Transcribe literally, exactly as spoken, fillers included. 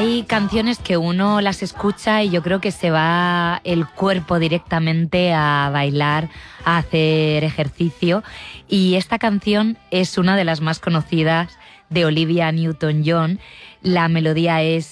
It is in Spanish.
Hay canciones que uno las escucha y yo creo que se va el cuerpo directamente a bailar, a hacer ejercicio. Y esta canción es una de las más conocidas de Olivia Newton-John. La melodía es